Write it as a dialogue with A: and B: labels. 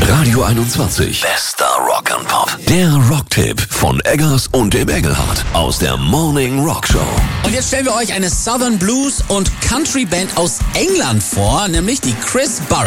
A: Radio 21. Bester Rock'n'Pop. Der Rocktipp von Eggers und dem Engelhardt aus der Morning Rock Show.
B: Und jetzt stellen wir euch eine Southern Blues und Country Band aus England vor, nämlich die Chris Burrell.